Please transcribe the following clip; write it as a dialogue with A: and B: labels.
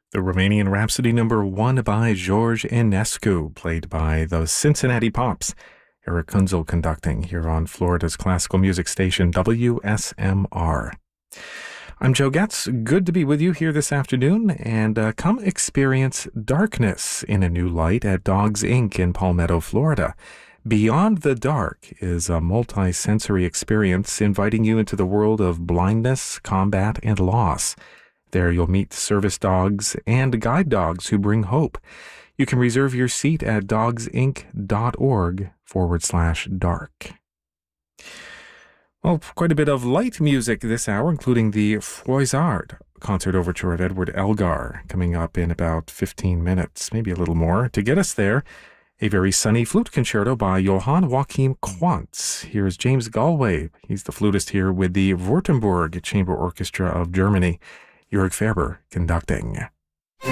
A: The Romanian Rhapsody number 1 by George Enescu, played by the Cincinnati Pops. Eric Kunzel conducting here on Florida's classical music station WSMR. I'm Joe Getz. Good to be with you here this afternoon, and come experience darkness in a new light at Dogs Inc. in Palmetto, Florida. Beyond the Dark is a multi-sensory experience inviting you into the world of blindness, combat, and loss. There you'll meet service dogs and guide dogs who bring hope. You can reserve your seat at dogsinc.org/dark. Well, quite a bit of light music this hour, including the Froissart concert overture of Edward Elgar, coming up in about 15 minutes, maybe a little more. To get us there, a very sunny flute concerto by Johann Joachim Quantz. Here's James Galway. He's the flutist here with the Württemberg Chamber Orchestra of Germany. Jörg Ferber conducting.